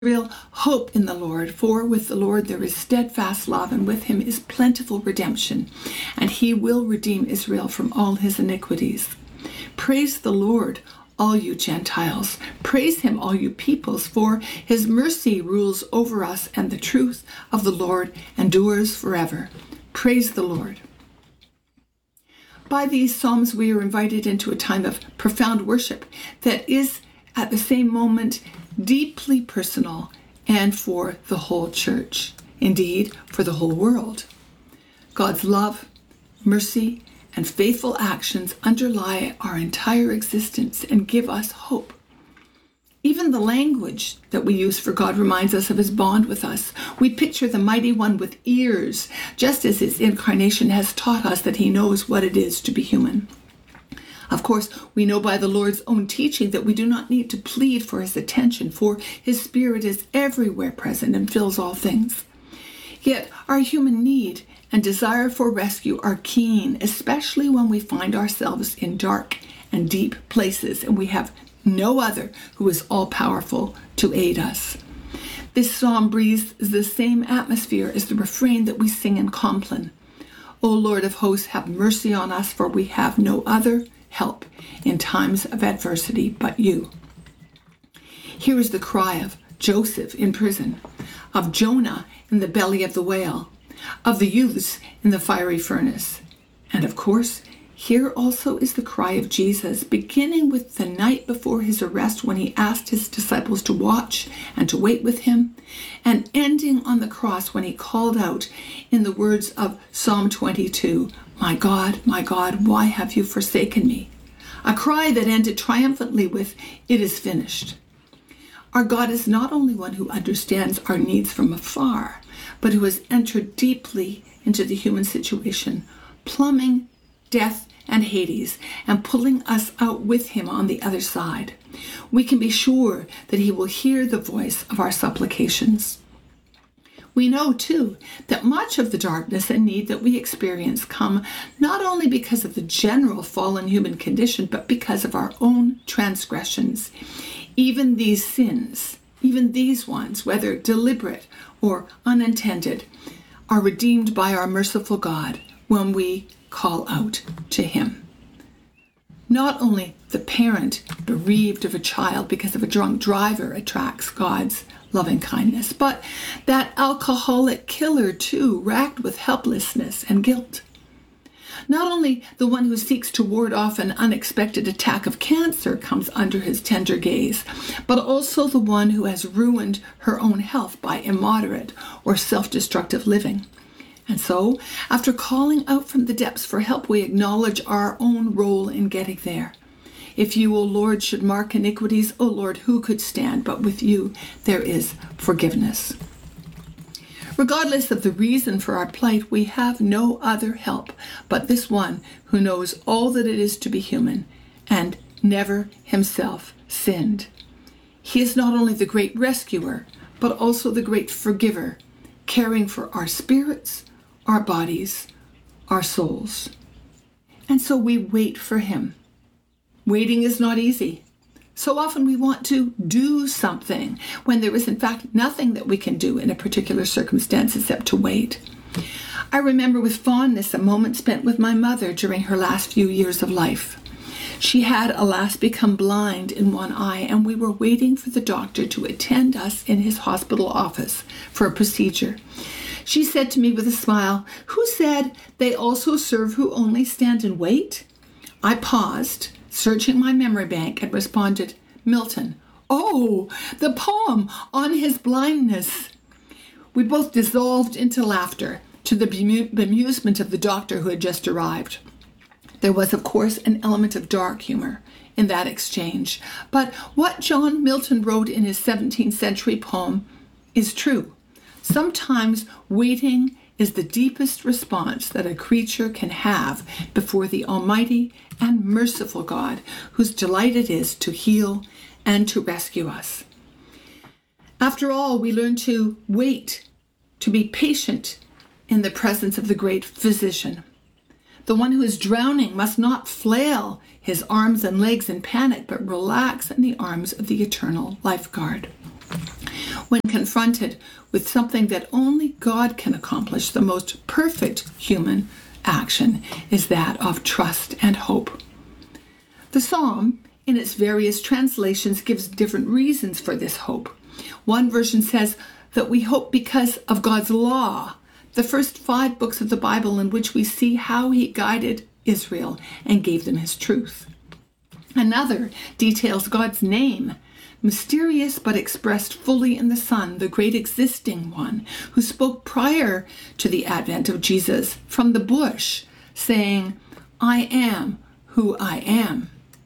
Real hope in the Lord, for with the Lord there is steadfast love, and with him is plentiful redemption, and he will redeem Israel from all his iniquities. Praise the Lord, all you Gentiles. Praise him, all you peoples, for his mercy rules over us, and the truth of the Lord endures forever. Praise the Lord. By these psalms, we are invited into a time of profound worship that is at the same moment deeply personal and for the whole church, indeed for the whole world. God's love, mercy, and faithful actions underlie our entire existence and give us hope. Even the language that we use for God reminds us of his bond with us. We picture the mighty one with ears, just as his incarnation has taught us that he knows what it is to be human. Of course, we know by the Lord's own teaching that we do not need to plead for his attention, for his Spirit is everywhere present and fills all things. Yet our human need and desire for rescue are keen, especially when we find ourselves in dark and deep places and we have no other who is all-powerful to aid us. This psalm breathes the same atmosphere as the refrain that we sing in Compline. O Lord of hosts, have mercy on us, for we have no other help in times of adversity but you. Here is the cry of Joseph in prison, of Jonah in the belly of the whale, of the youths in the fiery furnace. And of course, here also is the cry of Jesus, beginning with the night before his arrest when he asked his disciples to watch and to wait with him, and ending on the cross when he called out in the words of Psalm 22, my God, why have you forsaken me? A cry that ended triumphantly with, it is finished. Our God is not only one who understands our needs from afar, but who has entered deeply into the human situation, plumbing death and Hades, and pulling us out with him on the other side. We can be sure that he will hear the voice of our supplications. We know, too, that much of the darkness and need that we experience come not only because of the general fallen human condition, but because of our own transgressions. Even these sins, even these ones, whether deliberate or unintended, are redeemed by our merciful God when we call out to him. Not only the parent bereaved of a child because of a drunk driver attracts God's loving kindness, but that alcoholic killer too, racked with helplessness and guilt. Not only the one who seeks to ward off an unexpected attack of cancer comes under his tender gaze, but also the one who has ruined her own health by immoderate or self-destructive living. And so, after calling out from the depths for help, we acknowledge our own role in getting there. If you, O Lord, should mark iniquities, O Lord, who could stand? But with you there is forgiveness. Regardless of the reason for our plight, we have no other help but this one who knows all that it is to be human and never himself sinned. He is not only the great rescuer, but also the great forgiver, caring for our spirits, our bodies, our souls. And so we wait for him. Waiting is not easy. So often we want to do something when there is in fact nothing that we can do in a particular circumstance except to wait. I remember with fondness a moment spent with my mother during her last few years of life. She had, alas, become blind in one eye, and we were waiting for the doctor to attend us in his hospital office for a procedure. She said to me with a smile, "Who said they also serve who only stand and wait?" I paused, searching my memory bank, and responded, "Milton." "Oh, the poem on his blindness." We both dissolved into laughter, to the bemusement of the doctor who had just arrived. There was, of course, an element of dark humor in that exchange, but what John Milton wrote in his 17th century poem is true. Sometimes waiting is the deepest response that a creature can have before the Almighty and merciful God, whose delight it is to heal and to rescue us. After all, we learn to wait, to be patient in the presence of the great physician. The one who is drowning must not flail his arms and legs in panic, but relax in the arms of the eternal lifeguard. when confronted with something that only God can accomplish, the most perfect human action is that of trust and hope. The psalm, in its various translations, gives different reasons for this hope. One version says that we hope because of God's law, the first 5 books of the Bible in which we see how he guided Israel and gave them his truth. Another details God's name, mysterious but expressed fully in the Son, the great existing one, who spoke prior to the advent of Jesus from the bush, saying, "I am who I am."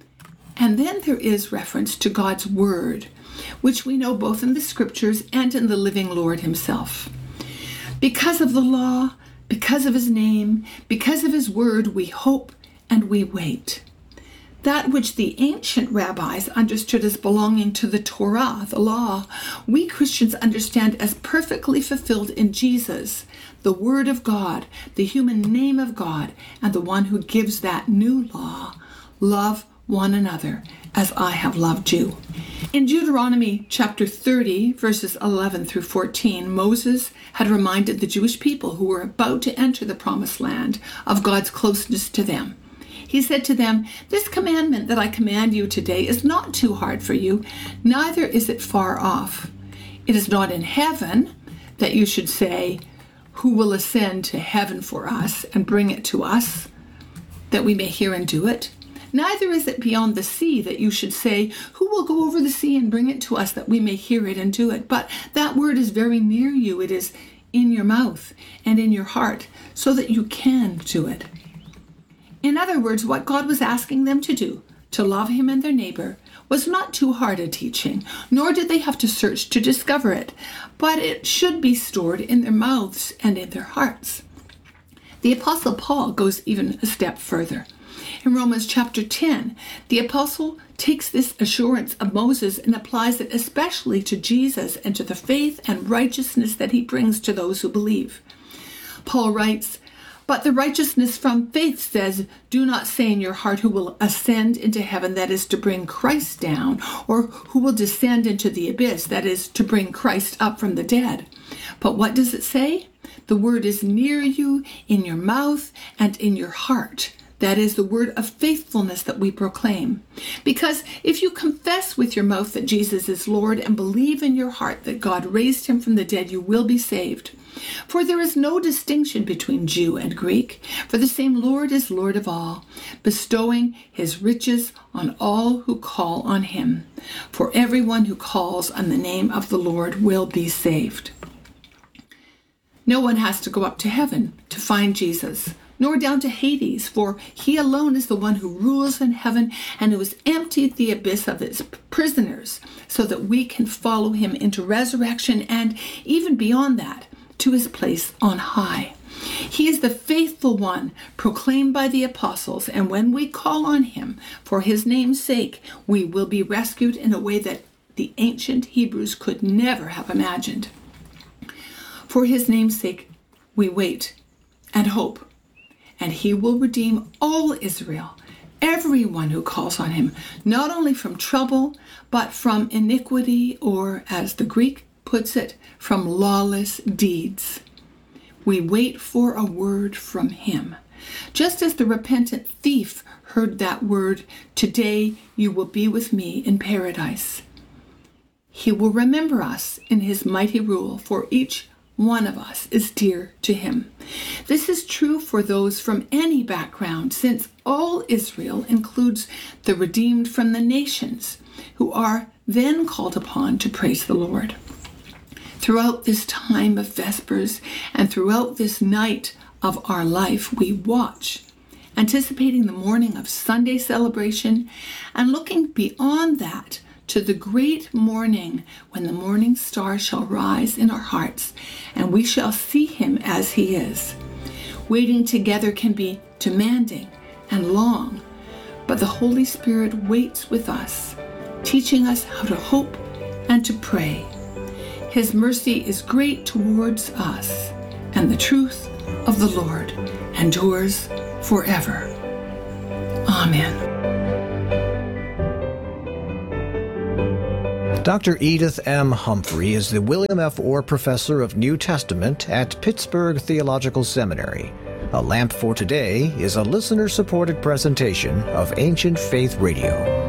And then there is reference to God's word, which we know both in the scriptures and in the living Lord himself. Because of the law, because of his name, because of his word, we hope and we wait. That which the ancient rabbis understood as belonging to the Torah, the law, we Christians understand as perfectly fulfilled in Jesus, the Word of God, the human name of God, and the one who gives that new law. Love one another as I have loved you. In Deuteronomy chapter 30, verses 11 through 14, Moses had reminded the Jewish people who were about to enter the promised land of God's closeness to them. He said to them, "This commandment that I command you today is not too hard for you, neither is it far off. It is not in heaven that you should say, 'Who will ascend to heaven for us and bring it to us, that we may hear and do it?' Neither is it beyond the sea that you should say, 'Who will go over the sea and bring it to us that we may hear it and do it?' But that word is very near you. It is in your mouth and in your heart, so that you can do it." In other words, what God was asking them to do, to love him and their neighbor, was not too hard a teaching, nor did they have to search to discover it, but it should be stored in their mouths and in their hearts. The Apostle Paul goes even a step further. In Romans chapter 10, the apostle takes this assurance of Moses and applies it especially to Jesus and to the faith and righteousness that he brings to those who believe. Paul writes, "But the righteousness from faith says, 'Do not say in your heart who will ascend into heaven, that is to bring Christ down, or who will descend into the abyss, that is to bring Christ up from the dead.' But what does it say? The word is near you, in your mouth and in your heart. That is the word of faithfulness that we proclaim. Because if you confess with your mouth that Jesus is Lord and believe in your heart that God raised him from the dead, you will be saved. For there is no distinction between Jew and Greek, for the same Lord is Lord of all, bestowing his riches on all who call on him. For everyone who calls on the name of the Lord will be saved." No one has to go up to heaven to find Jesus, nor down to Hades, for he alone is the one who rules in heaven and who has emptied the abyss of its prisoners, so that we can follow him into resurrection and even beyond that, to his place on high. He is the faithful one proclaimed by the apostles, and when we call on him for his name's sake, we will be rescued in a way that the ancient Hebrews could never have imagined. For his name's sake, we wait and hope, and he will redeem all Israel, everyone who calls on him, not only from trouble, but from iniquity, or as the Greek puts it, from lawless deeds. We wait for a word from him. Just as the repentant thief heard that word, "Today you will be with me in paradise." He will remember us in his mighty rule, for each one of us is dear to him. This is true for those from any background, since all Israel includes the redeemed from the nations, who are then called upon to praise the Lord. Throughout this time of Vespers and throughout this night of our life, we watch, anticipating the morning of Sunday celebration and looking beyond that to the great morning when the morning star shall rise in our hearts and we shall see him as he is. Waiting together can be demanding and long, but the Holy Spirit waits with us, teaching us how to hope and to pray. His mercy is great towards us, and the truth of the Lord endures forever. Amen. Dr. Edith M. Humphrey is the William F. Orr Professor of New Testament at Pittsburgh Theological Seminary. A Lamp for Today is a listener-supported presentation of Ancient Faith Radio.